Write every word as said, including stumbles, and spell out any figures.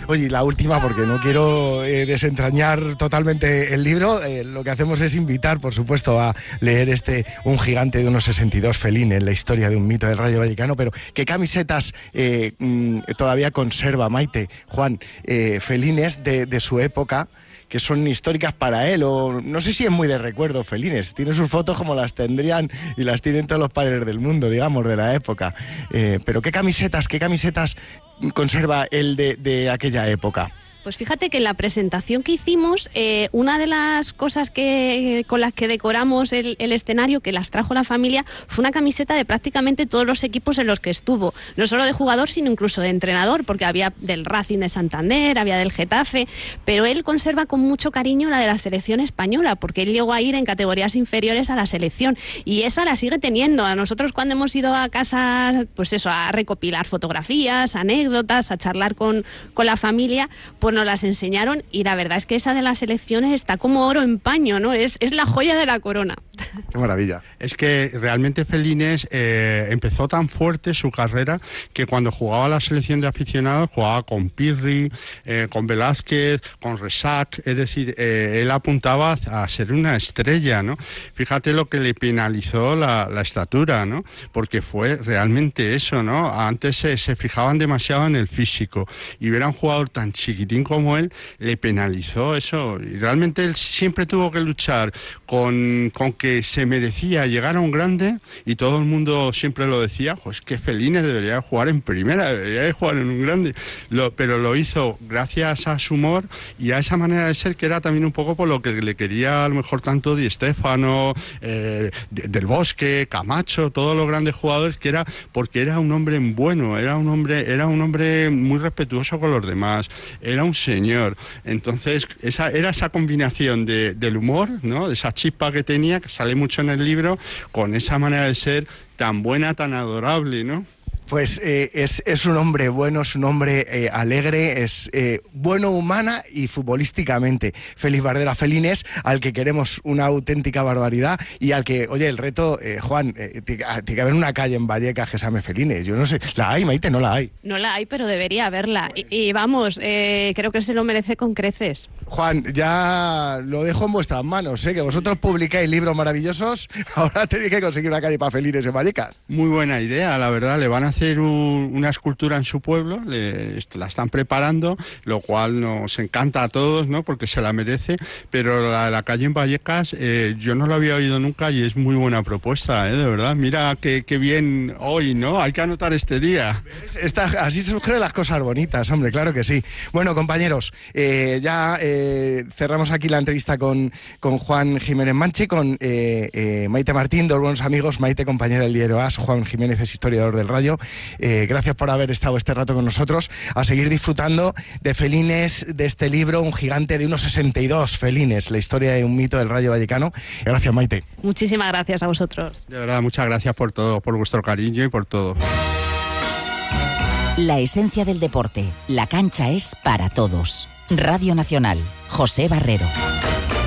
Oye, y la última, porque no quiero eh, desentrañar totalmente el libro, eh, lo que hacemos es invitar, por supuesto, a leer este Un gigante de uno sesenta y dos, Fellini, la historia de un mito del Rayo Vallecano. Pero ¿qué camisetas eh, mm, todavía conserva Maite, Juan? Eh, Fellini es de, de su época, que son históricas para él, o no sé si es muy de recuerdo Fellini. Tiene sus fotos como las tendrían y las tienen todos los padres del mundo, digamos, de la época. Eh, pero ¿qué camisetas, qué camisetas conserva él de, de aquella época? Pues fíjate que en la presentación que hicimos, eh, una de las cosas que con las que decoramos el, el escenario, que las trajo la familia, fue una camiseta de prácticamente todos los equipos en los que estuvo. No solo de jugador, sino incluso de entrenador, porque había del Racing de Santander, había del Getafe, pero él conserva con mucho cariño la de la selección española, porque él llegó a ir en categorías inferiores a la selección, y esa la sigue teniendo. A nosotros, cuando hemos ido a casa, pues eso, a recopilar fotografías, anécdotas, a charlar con, con la familia, pues nos las enseñaron, y la verdad es que esa de las selecciones está como oro en paño, ¿no? Es, es la joya de la corona. Qué maravilla. Es que realmente Fellini eh, empezó tan fuerte su carrera que cuando jugaba la selección de aficionados jugaba con Pirri, eh, con Velázquez, con Resac, es decir, eh, él apuntaba a ser una estrella, ¿no? Fíjate lo que le penalizó la, la estatura, ¿no? Porque fue realmente eso, ¿no? Antes se, se fijaban demasiado en el físico, y ver a un jugador tan chiquitín como él le penalizó eso, y realmente él siempre tuvo que luchar con, con que se merecía llegar a un grande, y todo el mundo siempre lo decía, pues que Fellini debería jugar en primera, debería jugar en un grande, lo, pero lo hizo gracias a su humor y a esa manera de ser, que era también un poco por lo que le quería a lo mejor tanto Di Stéfano, eh, Del Bosque, Camacho, todos los grandes jugadores, que era porque era un hombre bueno, era un hombre, era un hombre muy respetuoso con los demás, era un señor. Entonces esa era esa combinación de, del humor, ¿no? De esa chispa que tenía, que sale mucho en el libro, con esa manera de ser tan buena, tan adorable, ¿no? Pues eh, es, es un hombre bueno, es un hombre eh, alegre, es eh, bueno humana y futbolísticamente. Félix Bardera Fellini es al que queremos una auténtica barbaridad, y al que, oye, el reto, eh, Juan, eh, tiene que haber una calle en Vallecas que se llame Fellini. Yo no sé, ¿la hay, Maite? No la hay. No la hay, pero debería haberla. Pues... Y, y vamos, eh, creo que se lo merece con creces. Juan, ya lo dejo en vuestras manos, ¿eh? Que vosotros publicáis libros maravillosos, ahora tenéis que conseguir una calle para Fellini en Vallecas. Muy buena idea, la verdad. Le van a hacer un, una escultura en su pueblo, le, la están preparando, lo cual nos encanta a todos, ¿no? Porque se la merece, pero la, la calle en Vallecas eh, yo no la había oído nunca, y es muy buena propuesta, ¿eh? De verdad, mira qué, qué bien hoy, ¿no? Hay que anotar este día. Esta, así surgen las cosas bonitas, hombre, claro que sí. Bueno, compañeros, eh, ya eh, cerramos aquí la entrevista con, con Juan Jiménez Manchi, con eh, eh, Maite Martín, dos buenos amigos. Maite, compañera del diario As, Juan Jiménez es historiador del Rayo. Eh, gracias por haber estado este rato con nosotros, a seguir disfrutando de Fellini, de este libro, Un gigante de uno sesenta y dos, Fellini, la historia de un mito del Rayo Vallecano. Gracias, Maite. Muchísimas gracias a vosotros. De verdad, muchas gracias por todo, por vuestro cariño y por todo. La esencia del deporte, la cancha es para todos. Radio Nacional, José Barrero.